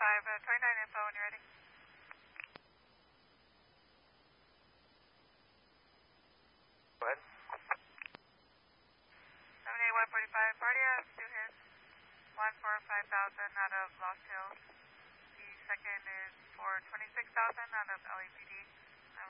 29 info when you're ready. Go ahead. 78145, Bardia, 2 hits. One for 5,000 out of Lost Hills. The second is for 26,000 out of LAPD.